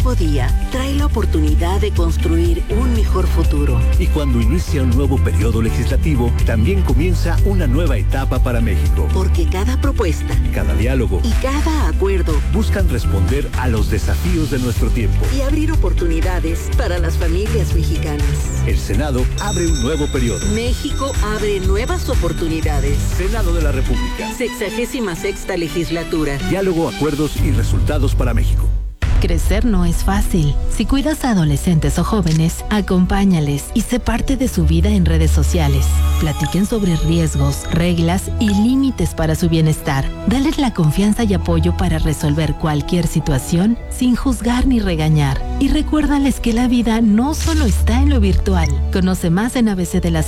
nuevo día trae la oportunidad de construir un mejor futuro. Y cuando inicia un nuevo periodo legislativo, también comienza una nueva etapa para México. Porque cada propuesta, cada diálogo y cada acuerdo buscan responder a los desafíos de nuestro tiempo y abrir oportunidades para las familias mexicanas. El Senado abre un nuevo periodo. México abre nuevas oportunidades. Senado de la República. 66ª legislatura. Diálogo, acuerdos y resultados para México. Crecer no es fácil. Si cuidas a adolescentes o jóvenes, acompáñales y sé parte de su vida en redes sociales. Platiquen sobre riesgos, reglas y límites para su bienestar. Dales la confianza y apoyo para resolver cualquier situación sin juzgar ni regañar. Y recuérdales que la vida no solo está en lo virtual. Conoce más en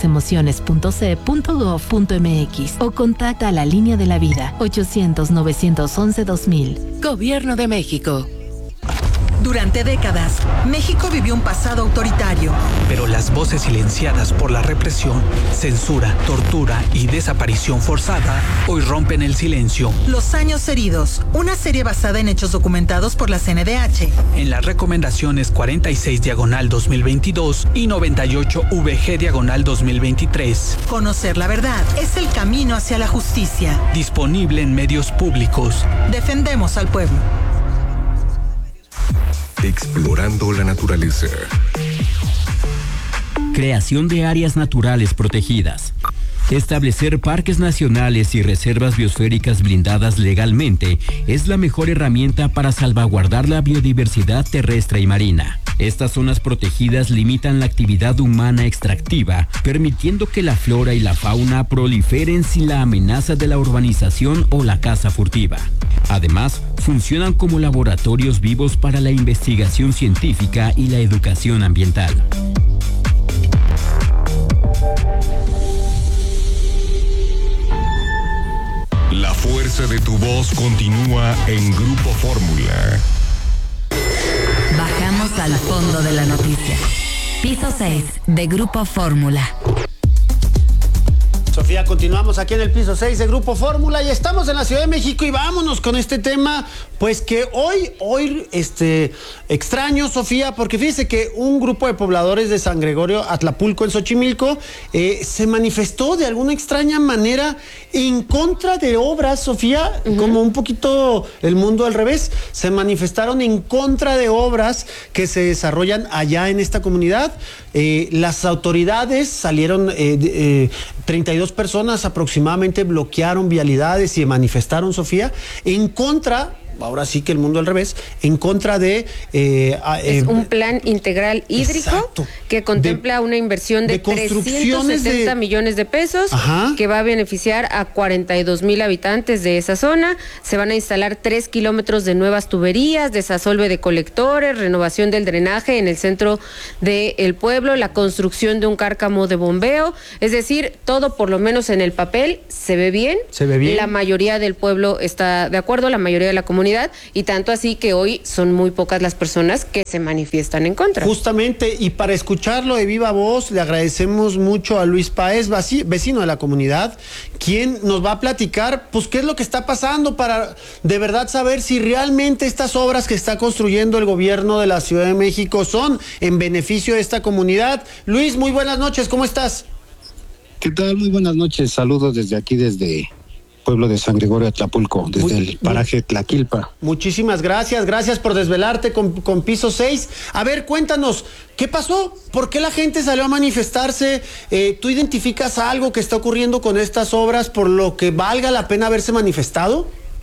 abcdelasemociones.ce.gov.mx o contacta a la Línea de la Vida 800-911-2000. Gobierno de México. Durante décadas, México vivió un pasado autoritario. Pero las voces silenciadas por la represión, censura, tortura y desaparición forzada hoy rompen el silencio. Los años heridos, una serie basada en hechos documentados por la CNDH. En las recomendaciones 46/2022 y 98/VG/2023. Conocer la verdad es el camino hacia la justicia. Disponible en medios públicos. Defendemos al pueblo. Explorando la naturaleza. Creación de áreas naturales protegidas. Establecer parques nacionales y reservas biosféricas blindadas legalmente es la mejor herramienta para salvaguardar la biodiversidad terrestre y marina. Estas zonas protegidas limitan la actividad humana extractiva, permitiendo que la flora y la fauna proliferen sin la amenaza de la urbanización o la caza furtiva. Además, funcionan como laboratorios vivos para la investigación científica y la educación ambiental. La fuerza de tu voz continúa en Grupo Fórmula. Bajamos al fondo de la noticia. Piso 6 de Grupo Fórmula. Sofía, continuamos aquí en el piso 6 de Grupo Fórmula y estamos en la Ciudad de México y vámonos con este tema, pues que hoy extraño, Sofía, porque fíjese que un grupo de pobladores de San Gregorio Atlapulco en Xochimilco se manifestó de alguna extraña manera en contra de obras, Sofía, como un poquito el mundo al revés, se manifestaron en contra de obras que se desarrollan allá en esta comunidad. Las autoridades salieron, 32 personas aproximadamente bloquearon vialidades y manifestaron, Sofía, en contra, ahora sí que el mundo al revés, en contra de... es un plan integral hídrico. Exacto. Que contempla una inversión de 370 millones de pesos. Ajá. Que va a beneficiar a 42,000 habitantes de esa zona. Se van a instalar 3 kilómetros de nuevas tuberías, desasolve de colectores, renovación del drenaje en el centro del pueblo, la construcción de un cárcamo de bombeo. Es decir, todo por lo menos en el papel se ve bien. Se ve bien. La mayoría del pueblo está de acuerdo, la mayoría de la comunidad, y tanto así que hoy son muy pocas las personas que se manifiestan en contra. Justamente, y para escucharlo de viva voz, le agradecemos mucho a Luis Páez, vecino de la comunidad, quien nos va a platicar, pues, qué es lo que está pasando para de verdad saber si realmente estas obras que está construyendo el gobierno de la Ciudad de México son en beneficio de esta comunidad. Luis, muy buenas noches, ¿cómo estás? ¿Qué tal? Muy buenas noches, saludos desde aquí, desde pueblo de San Gregorio Atlapulco, desde el paraje Tlaquilpa. Muchísimas gracias por desvelarte con piso 6. A ver, cuéntanos, ¿qué pasó? ¿Por qué la gente salió a manifestarse? ¿Tú identificas algo que está ocurriendo con estas obras por lo que valga la pena haberse manifestado?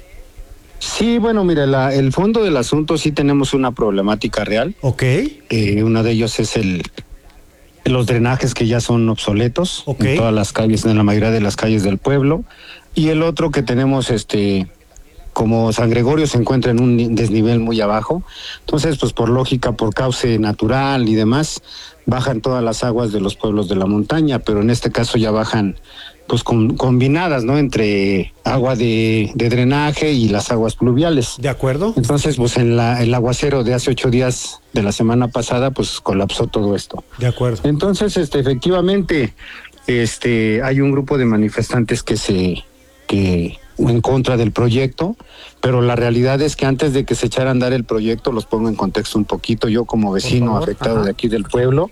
Sí, bueno, mira, el fondo del asunto sí tenemos una problemática real. Ok. Uno de ellos es los drenajes que ya son obsoletos en todas las calles, en la mayoría de las calles del pueblo. Y el otro que tenemos, como San Gregorio se encuentra en un desnivel muy abajo, entonces pues por lógica, por cauce natural y demás, bajan todas las aguas de los pueblos de la montaña, pero en este caso ya bajan pues combinadas, ¿no? Entre agua de drenaje y las aguas pluviales. ¿De acuerdo? Entonces pues el aguacero de hace 8 días de la semana pasada pues colapsó todo esto. De acuerdo. Entonces efectivamente hay un grupo de manifestantes que en contra del proyecto, pero la realidad es que antes de que se echara a andar el proyecto, los pongo en contexto un poquito, yo como vecino afectado de aquí del pueblo,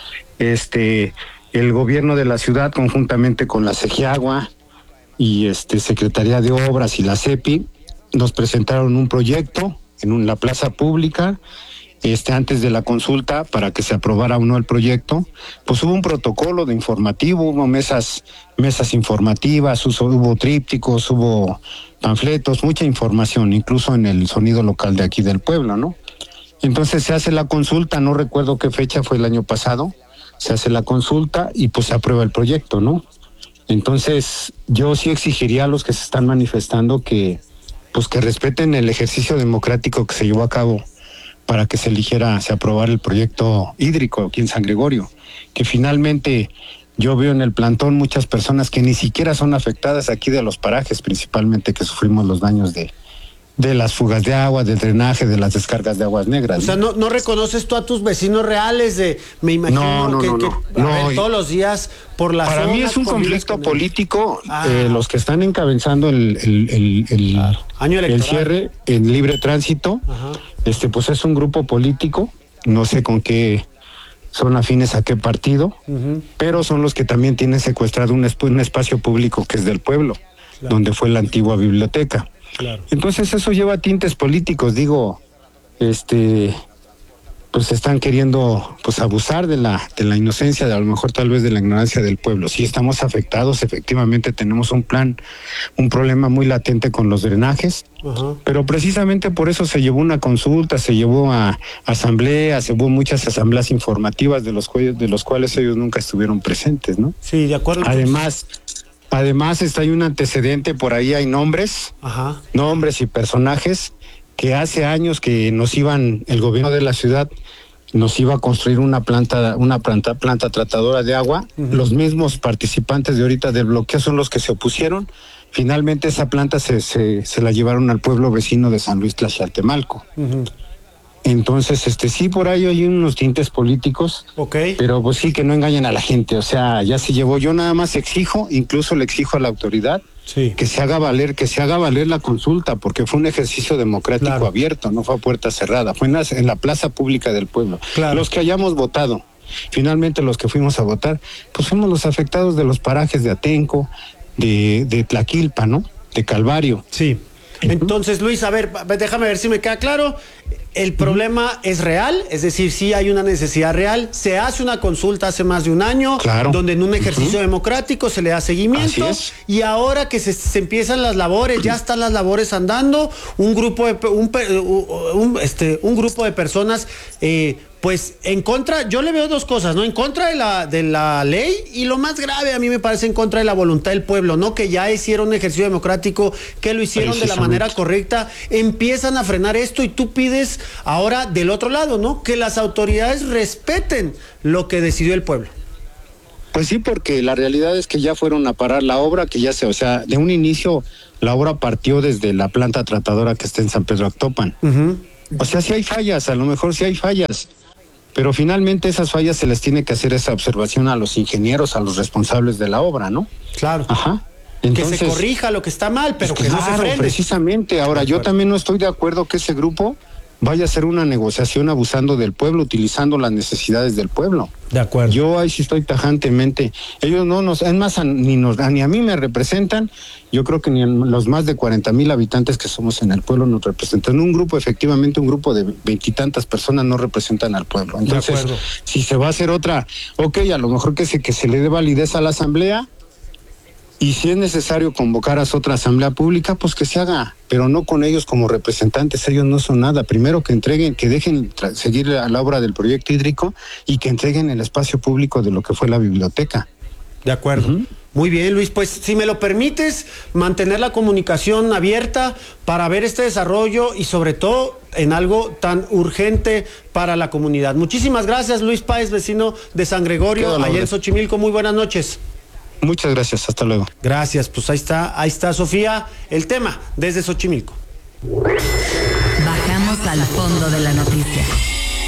el gobierno de la ciudad conjuntamente con la Segiagua y Secretaría de Obras y la CEPI nos presentaron un proyecto en la plaza pública. Antes de la consulta, para que se aprobara o no el proyecto, pues hubo un protocolo de informativo, hubo mesas informativas, hubo trípticos, hubo panfletos, mucha información, incluso en el sonido local de aquí del pueblo, ¿no? Entonces se hace la consulta, no recuerdo qué fecha fue el año pasado, se hace la consulta y pues se aprueba el proyecto, ¿no? Entonces yo sí exigiría a los que se están manifestando que respeten el ejercicio democrático que se llevó a cabo para que se aprobara el proyecto hídrico aquí en San Gregorio, que finalmente yo veo en el plantón muchas personas que ni siquiera son afectadas aquí de los parajes, principalmente que sufrimos los daños de las fugas de agua, del drenaje, de las descargas de aguas negras. O sea, ¿no reconoces tú a tus vecinos reales? Me imagino que todos los días por la zona. Para mí es un conflicto político. Los que están encabezando el cierre en libre tránsito, pues es un grupo político, no sé con qué son afines a qué partido, pero son los que también tienen secuestrado un espacio público que es del pueblo, donde fue la antigua biblioteca. Claro. Entonces eso lleva tintes políticos, pues están queriendo abusar de la inocencia, de a lo mejor tal vez de la ignorancia del pueblo. Sí estamos afectados, efectivamente tenemos un problema muy latente con los drenajes, pero precisamente por eso se llevó una consulta, se llevó a asambleas, se hubo muchas asambleas informativas de los cuales ellos nunca estuvieron presentes, ¿no? Sí, de acuerdo. Además hay un antecedente, por ahí hay nombres y personajes que hace años que el gobierno de la ciudad nos iba a construir una planta tratadora de agua. Los mismos participantes de ahorita del bloqueo son los que se opusieron. Finalmente esa planta se la llevaron al pueblo vecino de San Luis Tlaxcaltemalco. Entonces, sí, por ahí hay unos tintes políticos, pero pues sí, que no engañen a la gente, o sea, ya se llevó. Yo nada más incluso le exijo a la autoridad que se haga valer la consulta, porque fue un ejercicio democrático abierto, no fue a puerta cerrada, fue en la plaza pública del pueblo. Los que hayamos votado, finalmente los que fuimos a votar, pues fuimos los afectados de los parajes de Atenco, de Tlaquilpa, ¿no? De Calvario. Sí. Entonces, Luis, a ver, déjame ver si me queda claro. El problema es real, es decir, sí hay una necesidad real. Se hace una consulta hace más de un año, donde en un ejercicio democrático se le da seguimiento. Y ahora que se empiezan las labores, ya están las labores andando, un grupo de personas pues en contra, yo le veo dos cosas, ¿no? En contra de la ley, y lo más grave a mí me parece en contra de la voluntad del pueblo, ¿no? Que ya hicieron un ejercicio democrático, que lo hicieron de la manera correcta, empiezan a frenar esto y tú pides ahora del otro lado, ¿no? Que las autoridades respeten lo que decidió el pueblo. Pues sí, porque la realidad es que ya fueron a parar la obra, o sea, de un inicio la obra partió desde la planta tratadora que está en San Pedro Actopan. O sea, sí hay fallas, a lo mejor sí hay fallas, pero finalmente esas fallas se les tiene que hacer esa observación a los ingenieros, a los responsables de la obra, ¿no? Claro. Entonces, que se corrija lo que está mal, pero que no se frene. Precisamente. Ahora, yo también no estoy de acuerdo que ese grupo vaya a hacer una negociación abusando del pueblo, utilizando las necesidades del pueblo. De acuerdo. Yo ahí sí estoy tajantemente. Ellos es más, ni a mí me representan. Yo creo que ni los más de 40,000 habitantes que somos en el pueblo nos representan. Un grupo de 20 y tantas personas no representan al pueblo. Entonces, si se va a hacer otra, a lo mejor que se le dé validez a la asamblea. Y si es necesario convocar a otra asamblea pública, pues que se haga, pero no con ellos como representantes. Ellos no son nada. Primero que dejen seguir la obra del proyecto hídrico y que entreguen el espacio público de lo que fue la biblioteca. De acuerdo. Muy bien, Luis, pues si me lo permites, mantener la comunicación abierta para ver este desarrollo y sobre todo en algo tan urgente para la comunidad. Muchísimas gracias, Luis Páez, vecino de San Gregorio, allá en Xochimilco. Muy buenas noches. Muchas gracias, hasta luego. Gracias, pues ahí está Sofía, el tema desde Xochimilco. Bajamos al fondo de la noticia.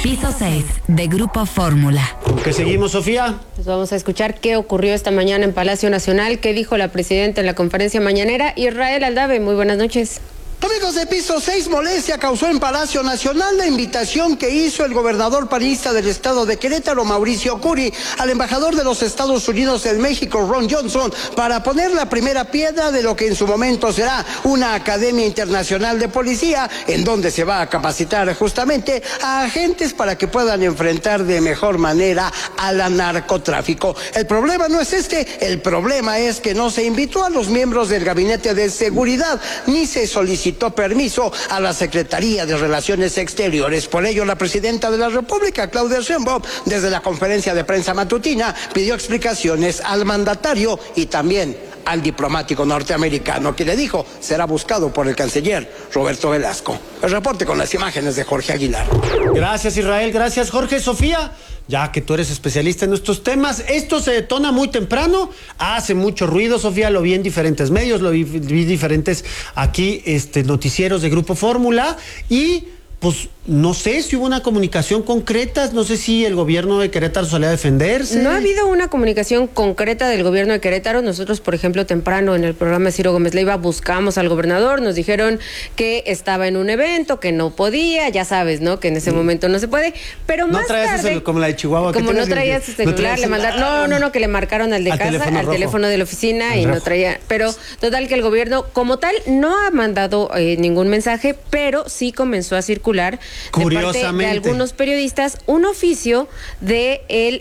Piso 6 de Grupo Fórmula. ¿Con qué seguimos, Sofía? Pues vamos a escuchar qué ocurrió esta mañana en Palacio Nacional, qué dijo la presidenta en la conferencia mañanera. Israel Aldave, muy buenas noches. Amigos de Piso 6, molestia causó en Palacio Nacional la invitación que hizo el gobernador panista del estado de Querétaro, Mauricio Curi, al embajador de los Estados Unidos en México, Ron Johnson, para poner la primera piedra de lo que en su momento será una Academia Internacional de Policía, en donde se va a capacitar justamente a agentes para que puedan enfrentar de mejor manera al narcotráfico. El problema no es el problema es que no se invitó a los miembros del Gabinete de Seguridad, ni se solicitó permiso a la Secretaría de Relaciones Exteriores. Por ello, la presidenta de la República, Claudia Sheinbaum, desde la conferencia de prensa matutina, pidió explicaciones al mandatario y también al diplomático norteamericano, que le dijo será buscado por el canciller Roberto Velasco. El reporte con las imágenes de Jorge Aguilar. Gracias, Israel. Gracias, Jorge. Sofía, ya que tú eres especialista en estos temas, esto se detona muy temprano, hace mucho ruido, Sofía, lo vi en diferentes medios, lo vi diferentes aquí noticieros de Grupo Fórmula y pues no sé si hubo una comunicación concreta, no sé si el gobierno de Querétaro salió a defenderse. No ha habido una comunicación concreta del gobierno de Querétaro. Nosotros, por ejemplo, temprano en el programa de Ciro Gómez Leiva buscamos al gobernador, nos dijeron que estaba en un evento, que no podía, ya sabes, ¿no? Que en ese momento no se puede, pero más tarde... ¿No traías como la de Chihuahua? Como no traía su celular, le mandaron... No, que le marcaron al de casa, al teléfono de la oficina y no traía... Pero total que el gobierno como tal no ha mandado ningún mensaje, pero sí comenzó a circular de parte de algunos periodistas un oficio del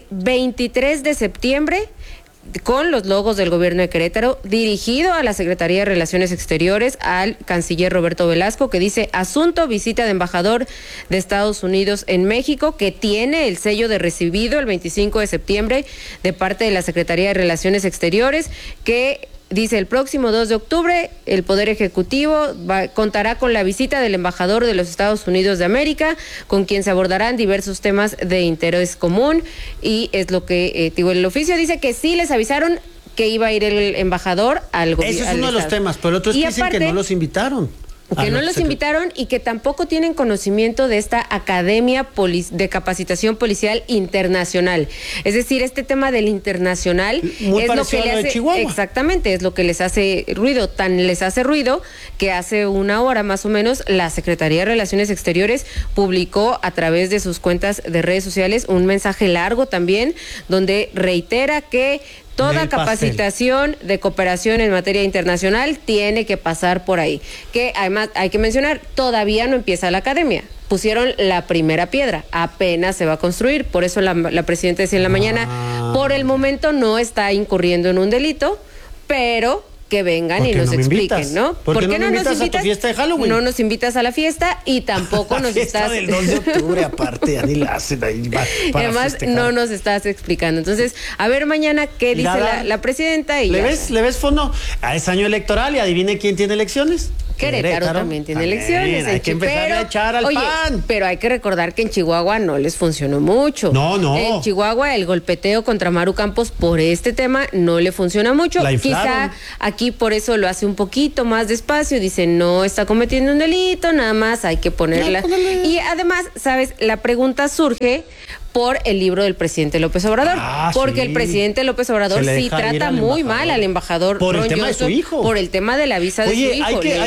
23 de septiembre con los logos del gobierno de Querétaro, dirigido a la Secretaría de Relaciones Exteriores, al canciller Roberto Velasco, que dice: asunto, visita de embajador de Estados Unidos en México, que tiene el sello de recibido el 25 de septiembre de parte de la Secretaría de Relaciones Exteriores, que dice: el próximo 2 de octubre el Poder Ejecutivo contará con la visita del embajador de los Estados Unidos de América, con quien se abordarán diversos temas de interés común. Y es lo que el oficio dice que sí les avisaron que iba a ir el embajador al gobierno. Eso es uno de los temas, pero el otro es que dicen que no los invitaron. Que no los invitaron y que tampoco tienen conocimiento de esta Academia de Capacitación Policial Internacional. Es decir, este tema del internacional muy es lo que le hace, de Chihuahua. Exactamente, es lo que les hace ruido. Tan les hace ruido que hace una hora más o menos la Secretaría de Relaciones Exteriores publicó a través de sus cuentas de redes sociales un mensaje largo también, donde reitera que toda capacitación de cooperación en materia internacional tiene que pasar por ahí. Que además hay que mencionar, todavía no empieza la academia. Pusieron la primera piedra, apenas se va a construir. Por eso la presidenta decía en la mañana, por el momento no está incurriendo en un delito, pero que vengan y nos expliquen, ¿no? ¿Por qué no nos invitas a tu fiesta de Halloween? No nos invitas a la fiesta y tampoco nos estás... del 2 de octubre, aparte, ya ni la hacen ahí para además, festejar. no nos estás explicando. Entonces, a ver mañana qué dice la presidenta y ¿Le ves fondo? Es año electoral y adivine quién tiene elecciones. Querétaro también tiene elecciones. Hay que empezar a echar al pan. Pero hay que recordar que en Chihuahua no les funcionó mucho. No. En Chihuahua el golpeteo contra Maru Campos por este tema no le funciona mucho. Quizá aquí por eso lo hace un poquito más despacio. Dice, no está cometiendo un delito, nada más hay que ponerla. Y además, ¿sabes? La pregunta surge por el libro del presidente López Obrador. Porque el presidente López Obrador sí trata muy mal al embajador por Ron el tema Johnson, de su hijo. Por el tema de la visa de su hijo.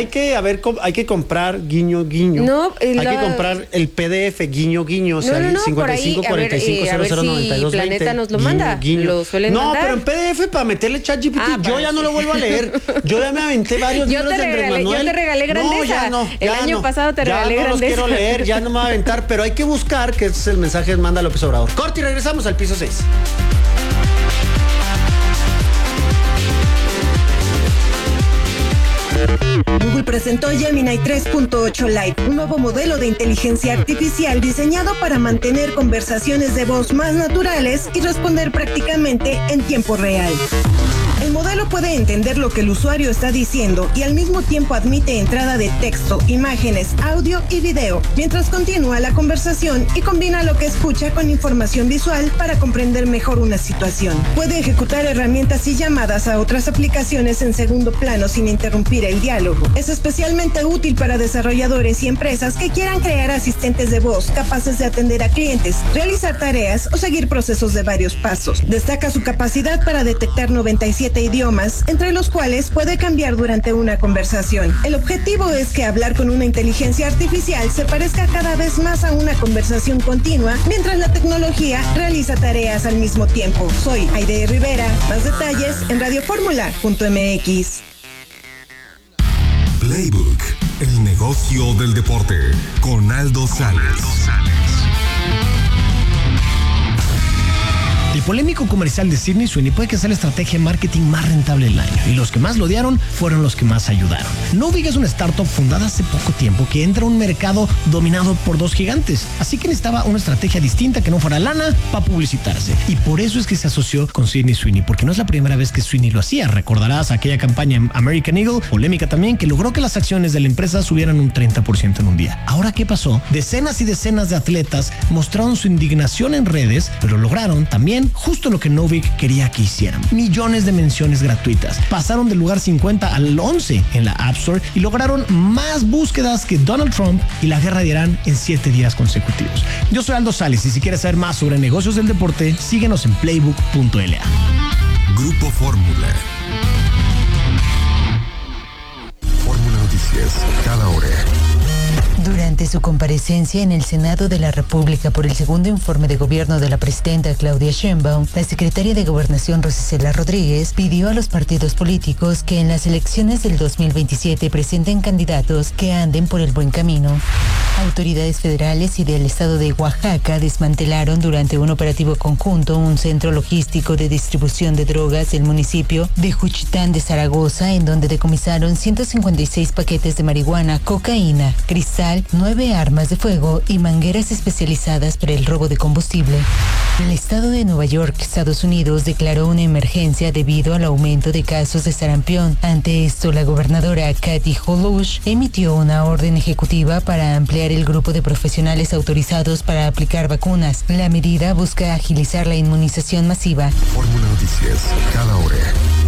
Hay que comprar guiño. No, hay que comprar el PDF guiño, o sea, el 55 45 00 92 20. Planeta nos lo manda. Lo suelen mandar. No, pero en PDF para meterle ChatGPT. Yo ya no lo vuelvo a leer. Yo ya me aventé varios libros de Andrés Manuel. Yo te regalé Grandeza. El año pasado te regalé Grandeza. Ya no los quiero leer, ya no me voy a aventar, pero hay que buscar, que ese es el mensaje que manda López Obrador. Corte y regresamos al piso 6. Google presentó Gemini 3.8 Lite, un nuevo modelo de inteligencia artificial diseñado para mantener conversaciones de voz más naturales y responder prácticamente en tiempo real. El modelo puede entender lo que el usuario está diciendo y al mismo tiempo admite entrada de texto, imágenes, audio y video, mientras continúa la conversación y combina lo que escucha con información visual para comprender mejor una situación. Puede ejecutar herramientas y llamadas a otras aplicaciones en segundo plano sin interrumpir el diálogo. Es especialmente útil para desarrolladores y empresas que quieran crear asistentes de voz capaces de atender a clientes, realizar tareas o seguir procesos de varios pasos. Destaca su capacidad para detectar 97 idiomas, entre los cuales puede cambiar durante una conversación. El objetivo es que hablar con una inteligencia artificial se parezca cada vez más a una conversación continua, mientras la tecnología realiza tareas al mismo tiempo. Soy Aide Rivera. Más detalles en radioformula.mx. Playbook, el negocio del deporte, con Aldo Sales. El polémico comercial de Sydney Sweeney puede que sea la estrategia de marketing más rentable del año, y los que más lo odiaron fueron los que más ayudaron. Novig es una startup fundada hace poco tiempo que entra a un mercado dominado por dos gigantes, así que necesitaba una estrategia distinta que no fuera lana para publicitarse, y por eso es que se asoció con Sydney Sweeney, porque no es la primera vez que Sweeney lo hacía. Recordarás aquella campaña en American Eagle, polémica también, que logró que las acciones de la empresa subieran un 30% en un día. Ahora, ¿qué pasó? Decenas y decenas de atletas mostraron su indignación en redes, pero lograron también justo lo que Novig quería que hicieran: millones de menciones gratuitas. Pasaron del lugar 50 al 11 en la App Store y lograron más búsquedas que Donald Trump y la guerra de Irán en 7 días consecutivos. Yo soy Aldo Sales, y si quieres saber más sobre negocios del deporte, síguenos en playbook.la. Grupo Fórmula. Fórmula Noticias, cada hora. Durante su comparecencia en el Senado de la República por el segundo informe de gobierno de la presidenta Claudia Sheinbaum, la secretaria de Gobernación Rosicela Rodríguez pidió a los partidos políticos que en las elecciones del 2027 presenten candidatos que anden por el buen camino. Autoridades federales y del estado de Oaxaca desmantelaron durante un operativo conjunto un centro logístico de distribución de drogas del municipio de Juchitán de Zaragoza, en donde decomisaron 156 paquetes de marihuana, cocaína, cristal, 9 armas de fuego y mangueras especializadas para el robo de combustible. El estado de Nueva York, Estados Unidos, declaró una emergencia debido al aumento de casos de sarampión. Ante esto, la gobernadora Kathy Hochul emitió una orden ejecutiva para ampliar el grupo de profesionales autorizados para aplicar vacunas. La medida busca agilizar la inmunización masiva. Fórmula Noticias, cada hora.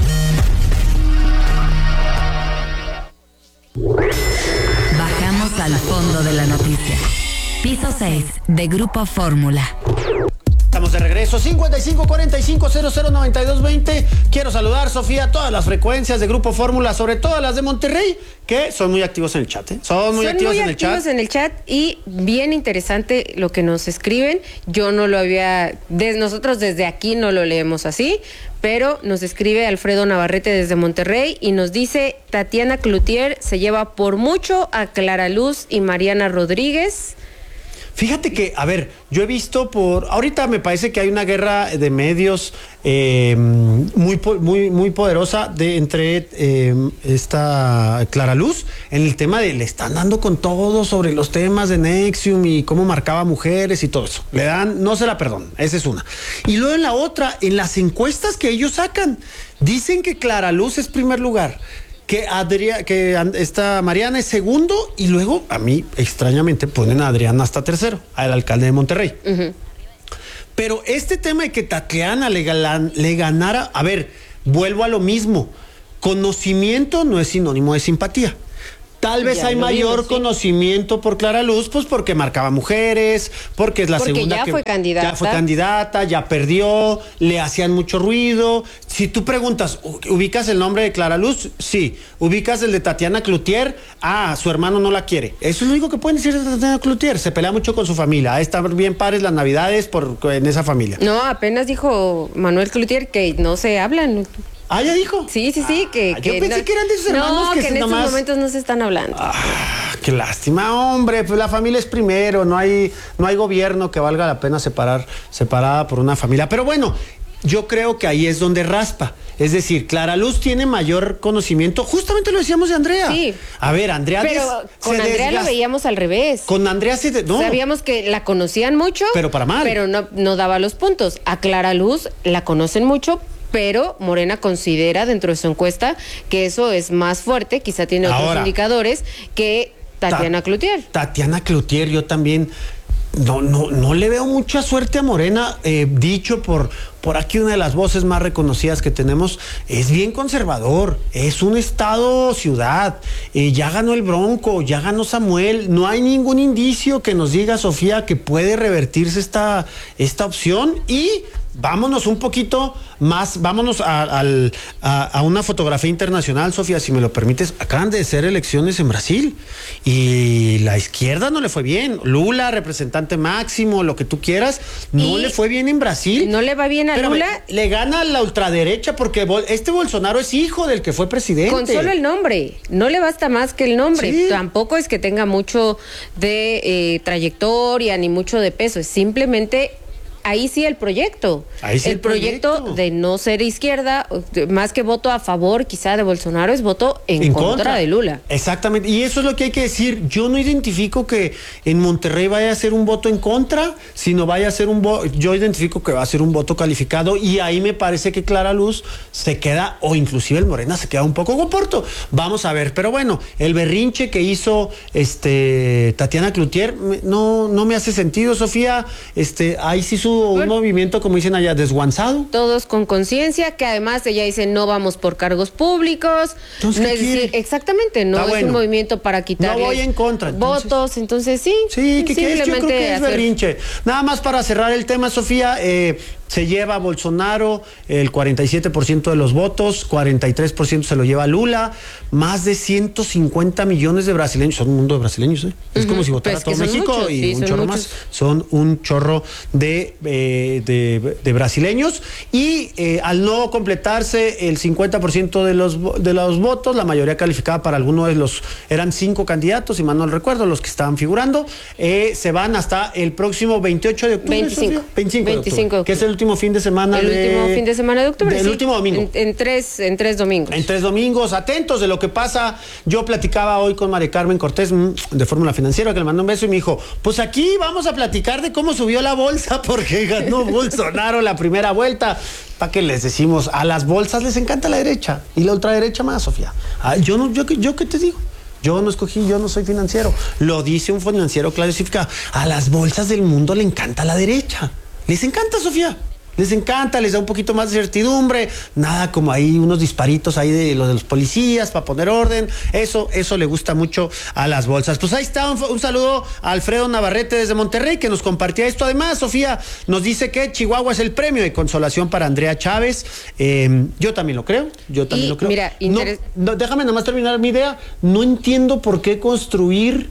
Bajamos al fondo de la noticia. Piso 6 de Grupo Fórmula. Estamos de regreso, 5545009220. Quiero saludar, Sofía, a todas las frecuencias de Grupo Fórmula, sobre todo las de Monterrey, que son muy activos en el chat, ¿eh? Son muy activos en el chat y bien interesante lo que nos escriben. Yo no lo había, nosotros desde aquí no lo leemos así, pero nos escribe Alfredo Navarrete desde Monterrey y nos dice: Tatiana Cloutier se lleva por mucho a Clara Luz y Mariana Rodríguez. Fíjate que, a ver, yo he visto ahorita me parece que hay una guerra de medios muy poderosa entre esta Clara Luz en el tema de le están dando con todo sobre los temas de Nexium y cómo marcaba mujeres y todo eso. Le dan, no se la perdonan, esa es una. Y luego en la otra, en las encuestas que ellos sacan, dicen que Clara Luz es primer lugar, que esta Mariana es segundo, y luego a mí extrañamente ponen a Adriana hasta tercero, al alcalde de Monterrey. Uh-huh. Pero este tema de que Tatiana le ganara, a ver, vuelvo a lo mismo, conocimiento no es sinónimo de simpatía. Tal vez hay mayor conocimiento por Clara Luz, pues porque marcaba mujeres, porque es la segunda que ya fue candidata, ya perdió, le hacían mucho ruido. Si tú preguntas, ¿ubicas el nombre de Clara Luz? Sí. ¿Ubicas el de Tatiana Cloutier? Su hermano no la quiere. Eso es lo único que pueden decir de Tatiana Cloutier. Se pelea mucho con su familia. Están bien padres las navidades en esa familia. No, apenas dijo Manuel Cloutier que no se hablan. ¿Ah, ya dijo? Sí, que yo pensé que eran de sus hermanos que en estos momentos no se están hablando. Qué lástima, hombre, pues la familia es primero, no hay gobierno que valga la pena separada por una familia. Pero bueno, yo creo que ahí es donde raspa. Es decir, Clara Luz tiene mayor conocimiento, justamente lo decíamos de Andrea. Sí. A ver, Andrea... Pero con Andrea lo veíamos al revés. Con Andrea no. Sabíamos que la conocían mucho. Pero para mal. Pero no daba los puntos. A Clara Luz la conocen mucho, pero Morena considera dentro de su encuesta que eso es más fuerte, quizá tiene otros indicadores, que Tatiana Cloutier. Tatiana Cloutier, yo también no le veo mucha suerte a Morena, dicho por aquí una de las voces más reconocidas que tenemos, es bien conservador, es un estado-ciudad, ya ganó el Bronco, ya ganó Samuel, no hay ningún indicio que nos diga, Sofía, que puede revertirse esta opción. Y vámonos un poquito más, vámonos a una fotografía internacional, Sofía, si me lo permites. Acaban de ser elecciones en Brasil y la izquierda no le fue bien. Lula, representante máximo, lo que tú quieras, no le fue bien en Brasil. No le va bien a Lula. Le gana a la ultraderecha porque Bolsonaro es hijo del que fue presidente. Con solo el nombre, no le basta más que el nombre. Sí. Tampoco es que tenga mucho de trayectoria ni mucho de peso, es simplemente... Ahí sí el proyecto. El proyecto de no ser izquierda, más que voto a favor quizá de Bolsonaro, es voto en contra de Lula. Exactamente, y eso es lo que hay que decir. Yo no identifico que en Monterrey vaya a ser un voto en contra, sino vaya a ser un voto, yo identifico que va a ser un voto calificado, y ahí me parece que Clara Luz se queda, o inclusive el Morena se queda un poco corto. Vamos a ver, pero bueno, el berrinche que hizo Tatiana Cloutier no me hace sentido, Sofía. Ahí sí un movimiento, como dicen allá, desguanzado. Todos con conciencia, que además ella dice no vamos por cargos públicos. Entonces, no es decir, exactamente, no es un movimiento para quitar votos, entonces sí. Sí, yo creo que es berrinche. Nada más para cerrar el tema, Sofía, se lleva a Bolsonaro el 47% de los votos, 43% se lo lleva Lula, más de 150 millones de brasileños, son un mundo de brasileños, es como si votara todo México muchos, y un chorro más, son un chorro de brasileños, y al no completarse el 50% de los votos, la mayoría calificada para alguno de los, eran 5 candidatos, si mal no recuerdo, los que estaban figurando, se van hasta el próximo 28 de octubre. 25 de octubre, que es el último fin de semana. Último fin de semana de octubre. El último domingo. En tres domingos. En 3 domingos, atentos de lo que pasa. Yo platicaba hoy con María Carmen Cortés de Fórmula Financiera, que le mandó un beso, y me dijo, pues aquí vamos a platicar de cómo subió la bolsa porque ganó Bolsonaro la primera vuelta. ¿Para qué les decimos? A las bolsas les encanta la derecha y la ultraderecha más, Sofía. Yo qué te digo. Yo no escogí, yo no soy financiero. Lo dice un financiero clasificado. A las bolsas del mundo le encanta la derecha. Les encanta, Sofía. Les encanta, les da un poquito más de certidumbre, nada como ahí unos disparitos ahí de los policías para poner orden, eso le gusta mucho a las bolsas. Pues ahí está, un saludo a Alfredo Navarrete desde Monterrey, que nos compartía esto. Además, Sofía nos dice que Chihuahua es el premio de consolación para Andrea Chávez. Yo también lo creo, Mira, déjame nomás terminar mi idea. No entiendo por qué construir,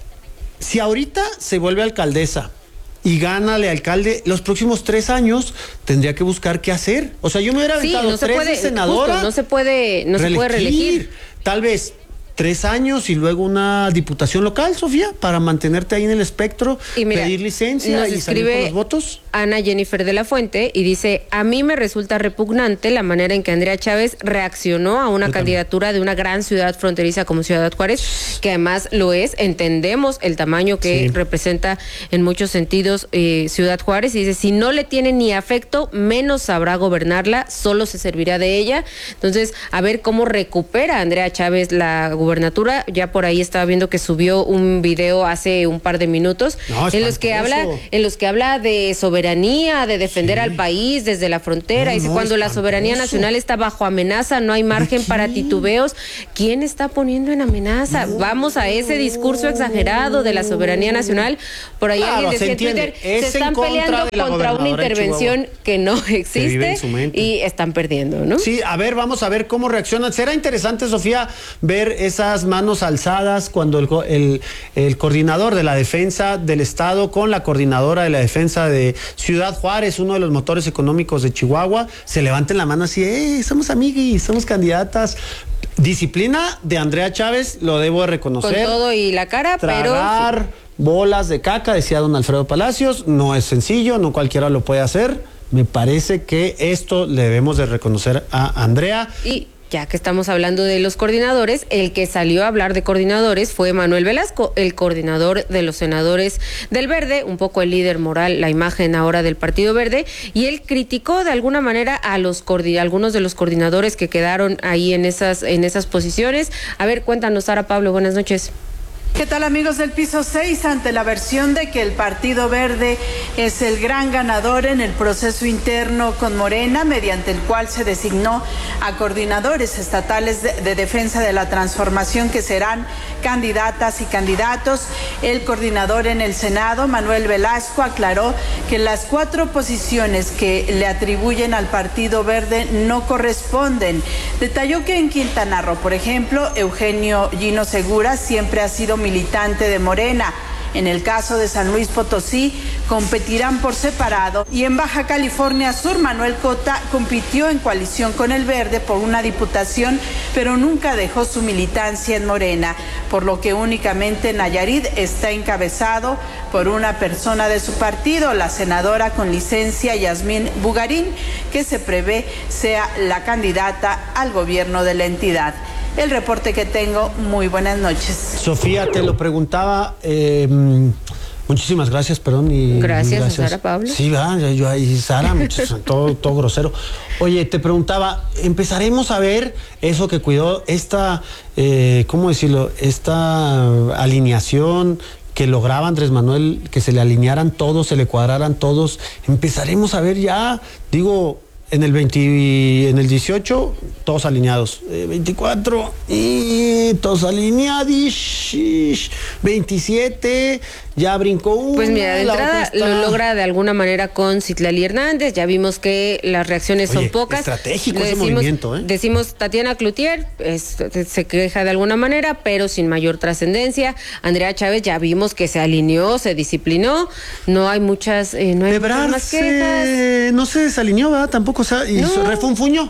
si ahorita se vuelve alcaldesa y gana el alcalde, los próximos 3 años tendría que buscar qué hacer. O sea, yo me hubiera aventado 3 de senadora. No se puede reelegir. Tal vez 3 años y luego una diputación local, Sofía, para mantenerte ahí en el espectro, y mira, pedir licencia y salir con los votos. Ana Jennifer de la Fuente y dice, a mí me resulta repugnante la manera en que Andrea Chávez reaccionó a una candidatura de una gran ciudad fronteriza como Ciudad Juárez, que además lo es, entendemos el tamaño que representa en muchos sentidos Ciudad Juárez, y dice, si no le tiene ni afecto, menos sabrá gobernarla, solo se servirá de ella. Entonces, a ver cómo recupera Andrea Chávez la gubernatura. Ya por ahí estaba viendo que subió un video hace un par de minutos en los que habla de soberanía, de defender al país desde la frontera. Dice, cuando la soberanía nacional está bajo amenaza, no hay margen para titubeos. ¿Quién está poniendo en amenaza? Vamos a ese discurso exagerado de la soberanía nacional. Por ahí alguien decía en Twitter, se están peleando contra una intervención que no existe y están perdiendo, ¿no? Sí, a ver, vamos a ver cómo reaccionan. Será interesante, Sofía, ver esas manos alzadas cuando el coordinador de la defensa del Estado con la coordinadora de la defensa de Ciudad Juárez, uno de los motores económicos de Chihuahua, se levanten la mano así, somos amiguis, somos candidatas. Disciplina de Andrea Chávez, lo debo de reconocer. Con todo y la cara, tragar bolas de caca, decía don Alfredo Palacios, no es sencillo, no cualquiera lo puede hacer. Me parece que esto le debemos de reconocer a Andrea. Y ya que estamos hablando de los coordinadores, el que salió a hablar de coordinadores fue Manuel Velasco, el coordinador de los senadores del Verde, un poco el líder moral, la imagen ahora del Partido Verde, y él criticó de alguna manera a algunos de los coordinadores que quedaron ahí en esas posiciones. A ver, cuéntanos, Sara Pablo, buenas noches. ¿Qué tal, amigos del Piso 6? Ante la versión de que el Partido Verde es el gran ganador en el proceso interno con Morena, mediante el cual se designó a coordinadores estatales de defensa de la transformación que serán candidatas y candidatos, el coordinador en el Senado, Manuel Velasco, aclaró que las 4 posiciones que le atribuyen al Partido Verde no corresponden. Detalló que en Quintana Roo, por ejemplo, Eugenio Gino Segura siempre ha sido militante de Morena. En el caso de San Luis Potosí, competirán por separado, y en Baja California Sur, Manuel Cota compitió en coalición con el Verde por una diputación, pero nunca dejó su militancia en Morena, por lo que únicamente Nayarit está encabezado por una persona de su partido, la senadora con licencia Yasmín Bugarín, que se prevé sea la candidata al gobierno de la entidad. El reporte que tengo, muy buenas noches. Sofía, te lo preguntaba, muchísimas gracias, perdón. Gracias, Sara Pablo. Sí, va, yo ahí, Sara, todo grosero. Oye, te preguntaba, empezaremos a ver eso que cuidó esta, ¿cómo decirlo? Esta alineación que lograba Andrés Manuel, que se le alinearan todos, se le cuadraran todos. Empezaremos a ver ya, digo, en el 18, todos alineados. 24, y todos alineados. 27, ya brincó uno. Pues mira, de entrada lo logra de alguna manera con Citlali Hernández. Ya vimos que las reacciones son pocas. Estratégico ese movimiento, Decimos Tatiana Cloutier, se queja de alguna manera, pero sin mayor trascendencia. Andrea Chávez ya vimos que se alineó, se disciplinó. No hay muchas, muchas más quejas. No se desalineó, ¿verdad? Tampoco, o sea, y refunfuñó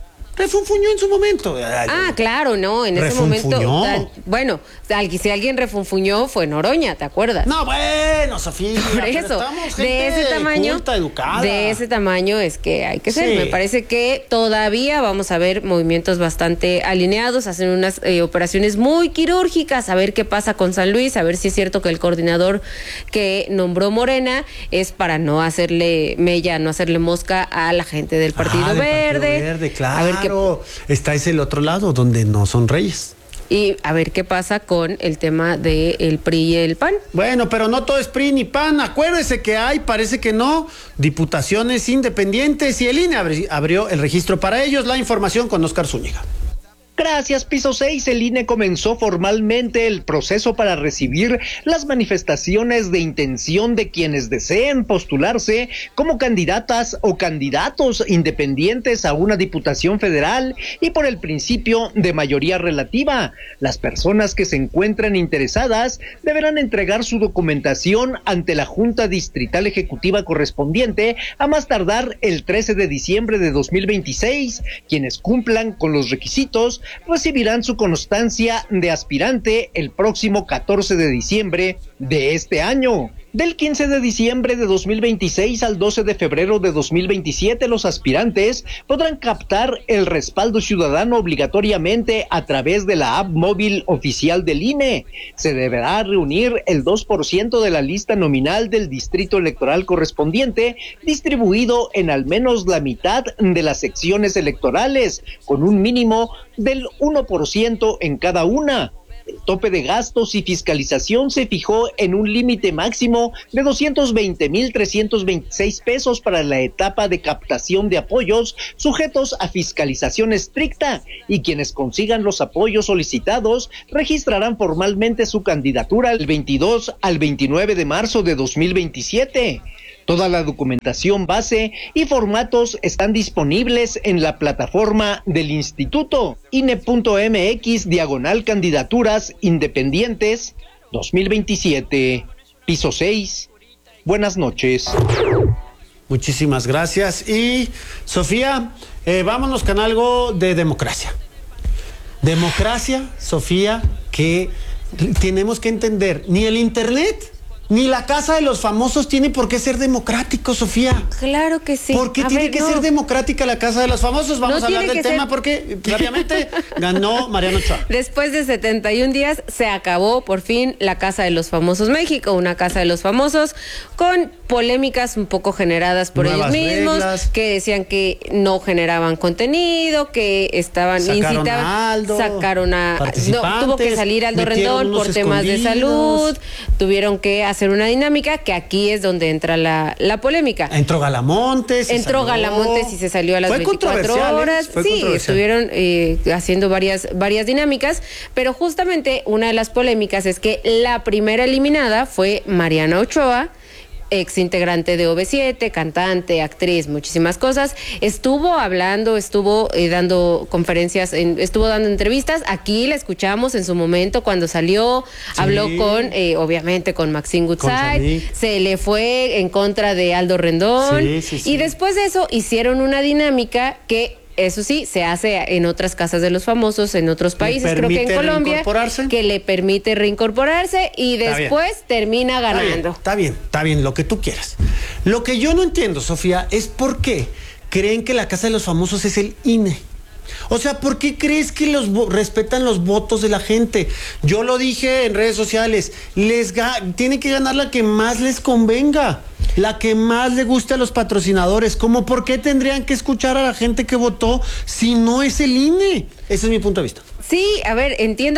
en su momento. Claro, no, en ese momento. Bueno, si alguien refunfuñó fue Noroña, ¿te acuerdas? No, bueno, Sofía. Por eso, de ese tamaño, culta, educada. De ese tamaño es que hay que ser. Me parece que todavía vamos a ver movimientos bastante alineados, hacen unas operaciones muy quirúrgicas, a ver qué pasa con San Luis, a ver si es cierto que el coordinador que nombró Morena es para no hacerle mella, no hacerle mosca a la gente del Partido Verde. Claro. A ver está ese el otro lado donde no son reyes. Y a ver qué pasa con el tema del PRI y el PAN. Bueno, pero no todo es PRI ni PAN. Acuérdese que hay, parece que no, diputaciones independientes, y el INE abrió el registro para ellos. La información con Oscar Zúñiga. Gracias, Piso 6. El INE comenzó formalmente el proceso para recibir las manifestaciones de intención de quienes deseen postularse como candidatas o candidatos independientes a una diputación federal, y por el principio de mayoría relativa. Las personas que se encuentren interesadas deberán entregar su documentación ante la Junta Distrital Ejecutiva correspondiente a más tardar el 13 de diciembre de 2026. Quienes cumplan con los requisitos recibirán su constancia de aspirante el próximo 14 de diciembre de este año. Del 15 de diciembre de 2026 al 12 de febrero de 2027, los aspirantes podrán captar el respaldo ciudadano obligatoriamente a través de la app móvil oficial del INE. Se deberá reunir el 2% de la lista nominal del distrito electoral correspondiente, distribuido en al menos la mitad de las secciones electorales, con un mínimo del 1% en cada una. El tope de gastos y fiscalización se fijó en un límite máximo de 220,326 pesos para la etapa de captación de apoyos sujetos a fiscalización estricta, y quienes consigan los apoyos solicitados registrarán formalmente su candidatura el 22 al 29 de marzo de 2027. Toda la documentación base y formatos están disponibles en la plataforma del Instituto, INE.mx/candidaturas independientes 2027. Piso 6. Buenas noches. Muchísimas gracias. Y Sofía, vámonos con algo de democracia. Democracia, Sofía, que tenemos que entender, ni el internet Ni la Casa de los Famosos tiene por qué ser democrático, Sofía. Claro que sí. ¿Por qué tiene que ser democrática la Casa de los Famosos? Vamos a hablar del tema porque rápidamente ganó Mariano Ochoa. Después de 71 días se acabó por fin la Casa de los Famosos México, una Casa de los Famosos con polémicas un poco generadas por ellos mismos, que decían que no generaban contenido, que sacaron a tuvo que salir Aldo Rendón por temas de salud, tuvieron que hacer una dinámica que aquí es donde entra la polémica. Entró Galamontes y se salió a las 24 horas. Sí, estuvieron haciendo varias dinámicas, pero justamente una de las polémicas es que la primera eliminada fue Mariana Ochoa, ex integrante de OV7, cantante, actriz, muchísimas cosas. Estuvo hablando, dando conferencias, estuvo dando entrevistas. Aquí la escuchamos en su momento cuando salió, habló obviamente con Maxine Goodside, se le fue en contra de Aldo Rendón. Y después de eso hicieron una dinámica que, eso sí, se hace en otras casas de los famosos, en otros países, creo que en Colombia, que le permite reincorporarse y después termina ganando. Está bien, lo que tú quieras. Lo que yo no entiendo, Sofía, es por qué creen que la Casa de los Famosos es el INE. O sea, ¿por qué crees que respetan los votos de la gente? Yo lo dije en redes sociales, tiene que ganar la que más les convenga, la que más le guste a los patrocinadores. ¿Cómo por qué tendrían que escuchar a la gente que votó si no es el INE? Ese es mi punto de vista. Sí, a ver, entiendo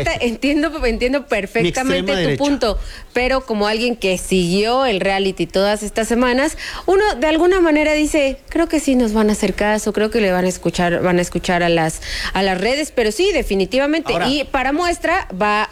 perfectamente tu punto, pero como alguien que siguió el reality todas estas semanas, uno de alguna manera dice, creo que sí nos van a hacer caso, creo que le van a escuchar a las redes, pero sí, definitivamente. Ahora, y para muestra va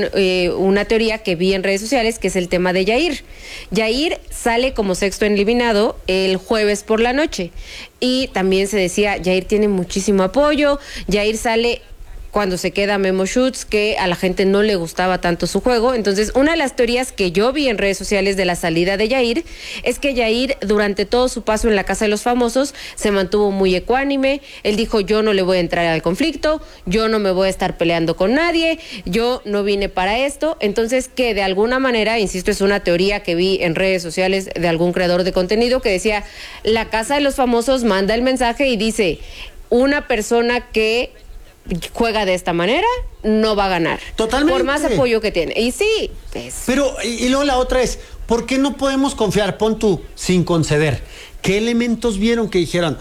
una teoría que vi en redes sociales, que es el tema de Yair. Yair sale como sexto eliminado el jueves por la noche. Y también se decía, Yair tiene muchísimo apoyo, Yair sale cuando se queda Memo Schutz, que a la gente no le gustaba tanto su juego. Entonces, una de las teorías que yo vi en redes sociales de la salida de Yair es que Yair, durante todo su paso en la Casa de los Famosos, se mantuvo muy ecuánime. Él dijo, yo no le voy a entrar al conflicto, yo no me voy a estar peleando con nadie, yo no vine para esto. Entonces, que de alguna manera, insisto, es una teoría que vi en redes sociales de algún creador de contenido que decía, la Casa de los Famosos manda el mensaje y dice, una persona que juega de esta manera no va a ganar. Totalmente. Por más apoyo que tiene. Y sí. Pero, y luego la otra es, ¿por qué no podemos confiar? Pon tú, sin conceder. ¿Qué elementos vieron que dijeran?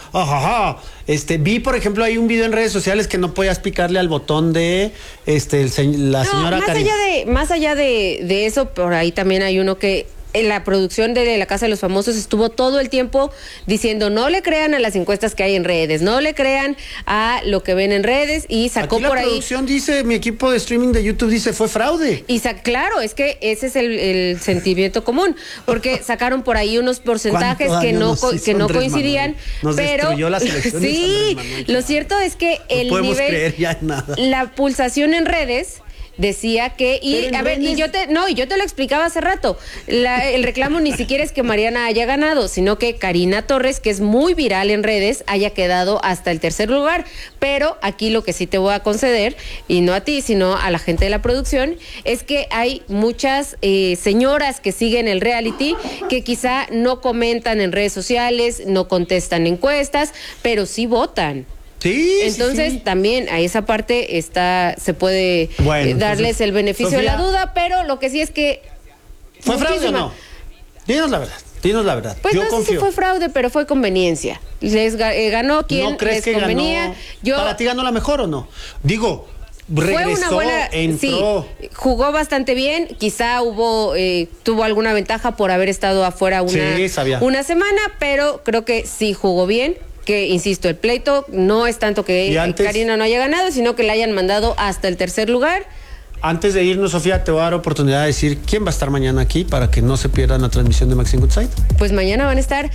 Vi, por ejemplo, hay un video en redes sociales que no podías picarle al botón de la señora Karina. Más allá de eso, por ahí también hay uno que en la producción de la Casa de los Famosos estuvo todo el tiempo diciendo, no le crean a las encuestas que hay en redes, no le crean a lo que ven en redes, y sacó aquí por ahí. La producción dice, mi equipo de streaming de YouTube dice, fue fraude. Y claro, es que ese es el sentimiento común, porque sacaron por ahí unos porcentajes que no coincidían, pero la sí, lo cierto es que el nivel, la pulsación en redes decía que, yo te lo explicaba hace rato, el reclamo ni siquiera es que Mariana haya ganado, sino que Karina Torres, que es muy viral en redes, haya quedado hasta el tercer lugar. Pero aquí lo que sí te voy a conceder, y no a ti, sino a la gente de la producción, es que hay muchas señoras que siguen el reality que quizá no comentan en redes sociales, no contestan encuestas, pero sí votan. Sí, entonces también a esa parte se puede darles el beneficio de la duda, pero lo que sí es que ¿fue fraude o no? Dinos la verdad. Pues yo no sé si fue fraude, pero fue conveniencia. Les ganó quien les convenía. ¿Para ti ganó la mejor o no? Digo, regresó, fue una buena, entró. Sí, jugó bastante bien, quizá tuvo alguna ventaja por haber estado afuera una semana, pero creo que sí jugó bien. Que, insisto, el pleito no es tanto que Karina no haya ganado, sino que la hayan mandado hasta el tercer lugar. Antes de irnos, Sofía, te voy a dar oportunidad de decir quién va a estar mañana aquí para que no se pierdan la transmisión de Maxine Goodside. Pues mañana van a estar